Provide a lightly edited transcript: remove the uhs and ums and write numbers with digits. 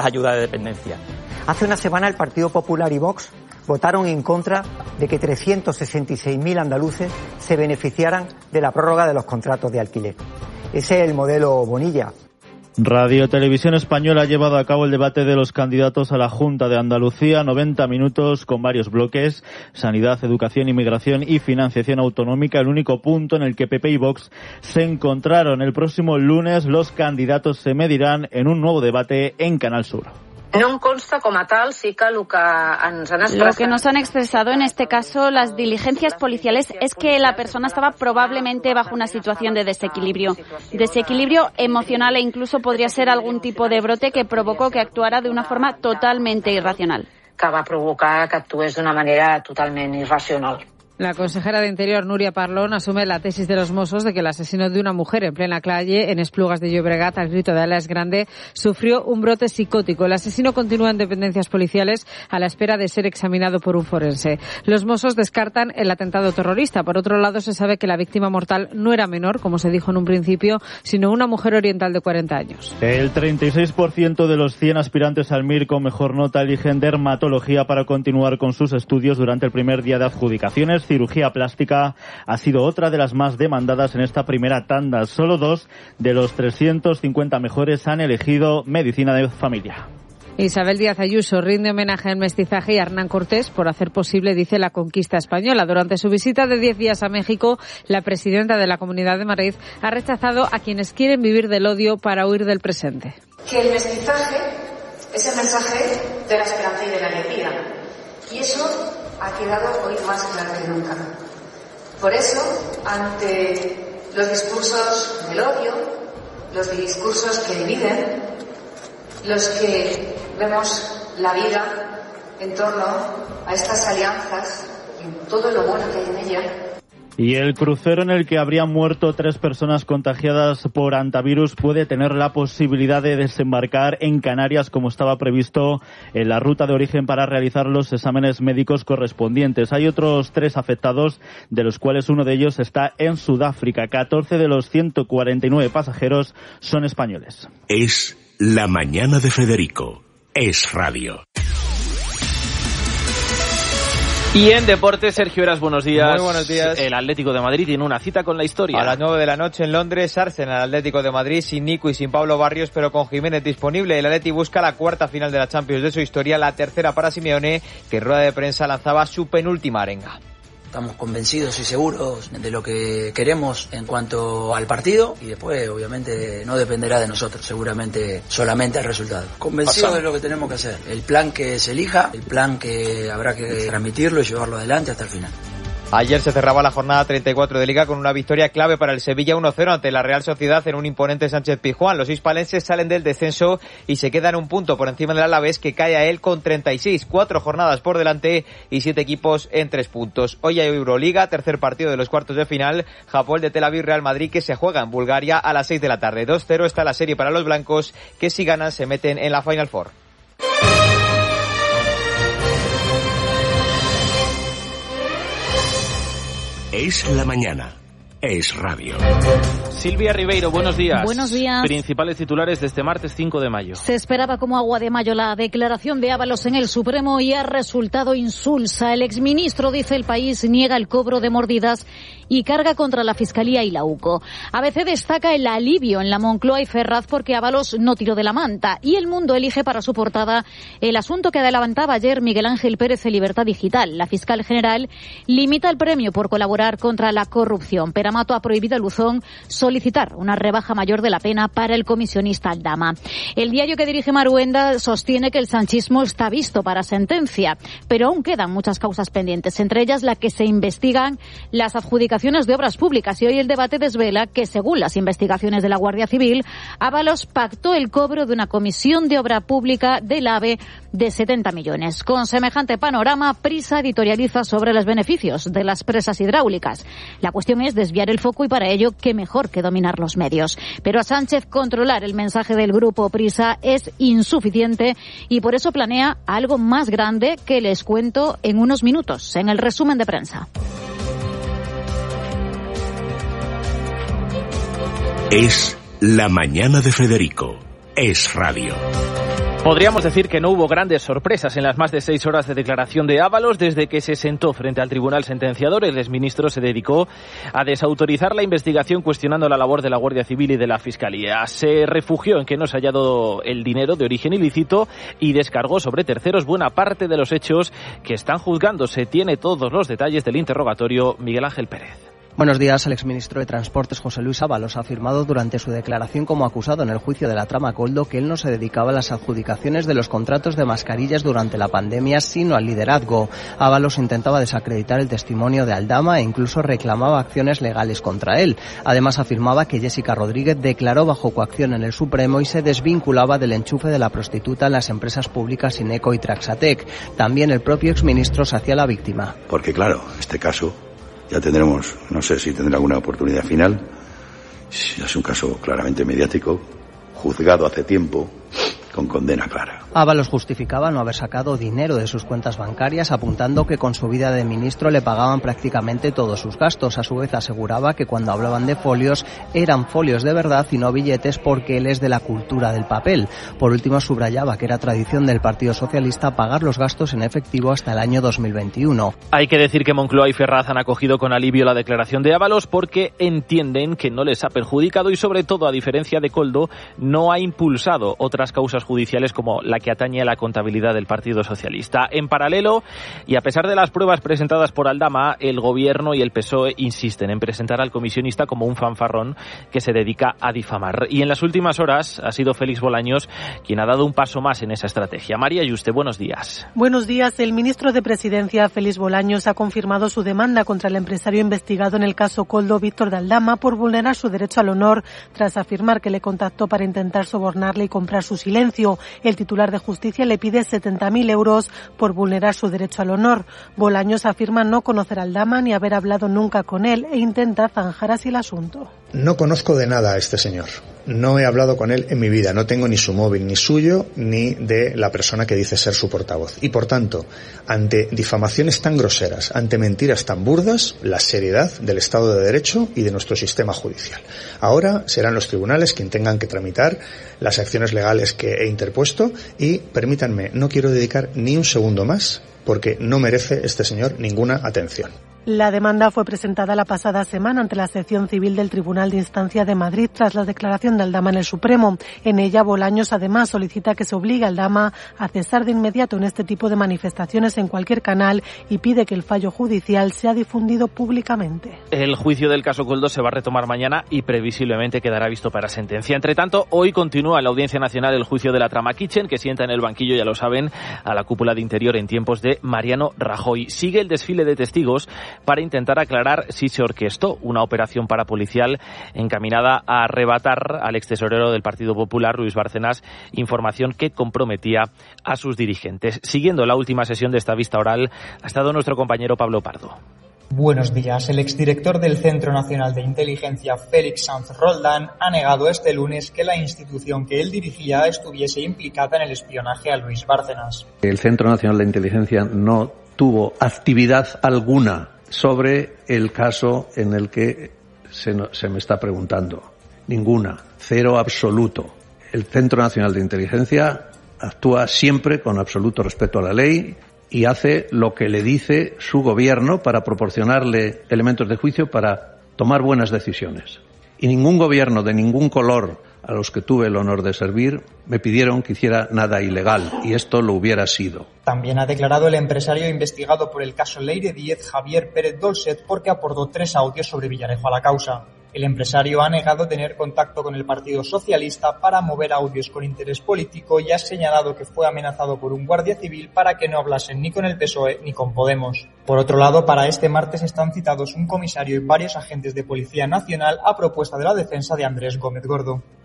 ayuda de dependencia. Hace una semana el Partido Popular y Vox votaron en contra de que 366.000 andaluces se beneficiaran de la prórroga de los contratos de alquiler. Ese es el modelo Bonilla. Radio Televisión Española ha llevado a cabo el debate de los candidatos a la Junta de Andalucía, 90 minutos con varios bloques: sanidad, educación, inmigración y financiación autonómica. El único punto en el que PP y Vox se encontraron. El próximo lunes los candidatos se medirán en un nuevo debate en Canal Sur. No em consta com a tal, sí que lo que ens han expresado. Lo que nos han expresado en este caso las diligencias policiales es que la persona estaba probablemente bajo una situación de desequilibrio. Desequilibrio emocional e incluso podría ser algún tipo de brote que provocó que actuara de una forma totalmente irracional. Que va provocar que actués d'una manera totalment irracional. La consejera de Interior, Núria Parlon, asume la tesis de los Mossos de que el asesino de una mujer en plena calle, en Esplugas de Llobregat, al grito de Alas Grande, sufrió un brote psicótico. El asesino continúa en dependencias policiales a la espera de ser examinado por un forense. Los Mossos descartan el atentado terrorista. Por otro lado, se sabe que la víctima mortal no era menor, como se dijo en un principio, sino una mujer oriental de 40 años. El 36% de los 100 aspirantes al MIR con mejor nota eligen dermatología para continuar con sus estudios durante el primer día de adjudicaciones. Cirugía plástica ha sido otra de las más demandadas en esta primera tanda. Solo 2 de los 350 mejores han elegido medicina de familia. Isabel Díaz Ayuso rinde homenaje al mestizaje y a Hernán Cortés por hacer posible, dice, la conquista española. Durante su visita de 10 días a México, la presidenta de la Comunidad de Madrid ha rechazado a quienes quieren vivir del odio para huir del presente. Que el mestizaje es el mensaje de la esperanza y de la alegría. Y eso ha quedado hoy más claro que nunca. Por eso, ante los discursos del odio, los discursos que dividen, los que vemos la vida en torno a estas alianzas y todo lo bueno que hay en ella. Y el crucero en el que habrían muerto 3 personas contagiadas por hantavirus puede tener la posibilidad de desembarcar en Canarias, como estaba previsto en la ruta de origen, para realizar los exámenes médicos correspondientes. Hay otros 3 afectados, de los cuales uno de ellos está en Sudáfrica. 14 de los 149 pasajeros son españoles. Es la mañana de Federico. Es radio. Y en deportes, Sergio Heras, buenos días. Muy buenos días. El Atlético de Madrid tiene una cita con la historia. A las 9 de la noche en Londres, Arsenal, Atlético de Madrid, sin Nico y sin Pablo Barrios, pero con Jiménez disponible. El Atleti busca la 4ª final de la Champions de su historia, la 3ª para Simeone, que en rueda de prensa lanzaba su penúltima arenga. Estamos convencidos y seguros de lo que queremos en cuanto al partido, y después obviamente no dependerá de nosotros, seguramente solamente el resultado. Convencidos de lo que tenemos que hacer, el plan que se elija, el plan que habrá que transmitirlo y llevarlo adelante hasta el final. Ayer se cerraba la jornada 34 de Liga con una victoria clave para el Sevilla 1-0 ante la Real Sociedad en un imponente Sánchez-Pizjuán. Los hispalenses salen del descenso y se quedan un punto por encima del Alavés, que cae a él con 36, 4 jornadas por delante y 7 equipos en 3 puntos. Hoy hay Euroliga, tercer partido de los cuartos de final, Japón de Tel Aviv Real Madrid, que se juega en Bulgaria a las 6 de la tarde. 2-0 está la serie para los blancos, que si ganan se meten en la Final Four. Es la mañana. Es radio. Silvia Ribeiro, buenos días. Buenos días. Principales titulares de este martes 5 de mayo. Se esperaba como agua de mayo la declaración de Ábalos en el Supremo y ha resultado insulsa. El exministro, dice El País, niega el cobro de mordidas y carga contra la Fiscalía y la UCO. ABC destaca el alivio en la Moncloa y Ferraz porque Ábalos no tiró de la manta. Y El Mundo elige para su portada el asunto que adelantaba ayer Miguel Ángel Pérez en Libertad Digital. La fiscal general limita el premio por colaborar contra la corrupción. Peramato ha prohibido a Luzón solicitar una rebaja mayor de la pena para el comisionista Aldama. El diario que dirige Maruenda sostiene que el sanchismo está visto para sentencia, pero aún quedan muchas causas pendientes, entre ellas la que se investigan las adjudicaciones de obras públicas. Y hoy el debate desvela que, según las investigaciones de la Guardia Civil, Ábalos pactó el cobro de una comisión de obra pública del AVE de 70 millones. Con semejante panorama, Prisa editorializa sobre los beneficios de las presas hidráulicas. La cuestión es desviar el foco y para ello, qué mejor que dominar los medios. Pero a Sánchez controlar el mensaje del grupo Prisa es insuficiente y por eso planea algo más grande que les cuento en unos minutos, en el resumen de prensa. Es la mañana de Federico. Es radio. Podríamos decir que no hubo grandes sorpresas en las más de 6 horas de declaración de Ábalos. Desde que se sentó frente al tribunal sentenciador, el exministro se dedicó a desautorizar la investigación cuestionando la labor de la Guardia Civil y de la Fiscalía. Se refugió en que no se haya dado el dinero de origen ilícito y descargó sobre terceros buena parte de los hechos que están juzgándose. Tiene todos los detalles del interrogatorio Miguel Ángel Pérez. Buenos días. El exministro de Transportes, José Luis Ábalos, ha afirmado durante su declaración como acusado en el juicio de la trama Koldo que él no se dedicaba a las adjudicaciones de los contratos de mascarillas durante la pandemia, sino al liderazgo. Ábalos intentaba desacreditar el testimonio de Aldama e incluso reclamaba acciones legales contra él. Además, afirmaba que Jessica Rodríguez declaró bajo coacción en el Supremo y se desvinculaba del enchufe de la prostituta en las empresas públicas Ineco y Traxatec. También el propio exministro se hacía la víctima. Porque claro, este caso ya tendremos, no sé si tendrá alguna oportunidad final. Es un caso claramente mediático, juzgado hace tiempo, con condena clara. Ábalos justificaba no haber sacado dinero de sus cuentas bancarias, apuntando que con su vida de ministro le pagaban prácticamente todos sus gastos. A su vez aseguraba que cuando hablaban de folios eran folios de verdad y no billetes, porque él es de la cultura del papel. Por último, subrayaba que era tradición del Partido Socialista pagar los gastos en efectivo hasta el año 2021. Hay que decir que Moncloa y Ferraz han acogido con alivio la declaración de Ábalos porque entienden que no les ha perjudicado y, sobre todo, a diferencia de Koldo, no ha impulsado otras causas judiciales como la que atañe a la contabilidad del Partido Socialista. En paralelo, y a pesar de las pruebas presentadas por Aldama, el Gobierno y el PSOE insisten en presentar al comisionista como un fanfarrón que se dedica a difamar. Y en las últimas horas ha sido Félix Bolaños quien ha dado un paso más en esa estrategia. María Yuste, buenos días. Buenos días. El ministro de Presidencia, Félix Bolaños, ha confirmado su demanda contra el empresario investigado en el caso Koldo, Víctor de Aldama, por vulnerar su derecho al honor tras afirmar que le contactó para intentar sobornarle y comprar su silencio. El titular de Justicia le pide 70.000 euros por vulnerar su derecho al honor. Bolaños afirma no conocer a Aldama ni haber hablado nunca con él e intenta zanjar así el asunto. No conozco de nada a este señor. No he hablado con él en mi vida. No tengo ni su móvil, ni suyo, ni de la persona que dice ser su portavoz. Y por tanto, ante difamaciones tan groseras, ante mentiras tan burdas, la seriedad del Estado de Derecho y de nuestro sistema judicial. Ahora serán los tribunales quienes tengan que tramitar las acciones legales que he interpuesto y, permítanme, no quiero dedicar ni un segundo más porque no merece este señor ninguna atención. La demanda fue presentada la pasada semana ante la sección civil del Tribunal de Instancia de Madrid tras la declaración de Aldama en el Supremo. En ella, Bolaños además solicita que se obligue a Aldama a cesar de inmediato en este tipo de manifestaciones en cualquier canal y pide que el fallo judicial sea difundido públicamente. El juicio del caso Koldo se va a retomar mañana y previsiblemente quedará visto para sentencia. Entre tanto, hoy continúa en la Audiencia Nacional el juicio de la trama Kitchen, que sienta en el banquillo, ya lo saben, a la cúpula de Interior en tiempos de Mariano Rajoy. Sigue el desfile de testigos para intentar aclarar si se orquestó una operación parapolicial encaminada a arrebatar al extesorero del Partido Popular, Luis Bárcenas, información que comprometía a sus dirigentes. Siguiendo la última sesión de esta vista oral ha estado nuestro compañero Pablo Pardo. Buenos días. El exdirector del Centro Nacional de Inteligencia, Félix Sanz Roldán, ha negado este lunes que la institución que él dirigía estuviese implicada en el espionaje a Luis Bárcenas. El Centro Nacional de Inteligencia no tuvo actividad alguna sobre el caso en el que se me está preguntando. Ninguna. Cero absoluto. El Centro Nacional de Inteligencia actúa siempre con absoluto respeto a la ley y hace lo que le dice su gobierno para proporcionarle elementos de juicio para tomar buenas decisiones. Y ningún gobierno de ningún color a los que tuve el honor de servir me pidieron que hiciera nada ilegal, y esto lo hubiera sido. También ha declarado el empresario investigado por el caso Leire Díez, Javier Pérez Dolcet, porque aportó 3 audios sobre Villarejo a la causa. El empresario ha negado tener contacto con el Partido Socialista para mover audios con interés político y ha señalado que fue amenazado por un guardia civil para que no hablasen ni con el PSOE ni con Podemos. Por otro lado, para este martes están citados un comisario y varios agentes de Policía Nacional a propuesta de la defensa de Andrés Gómez Gordo.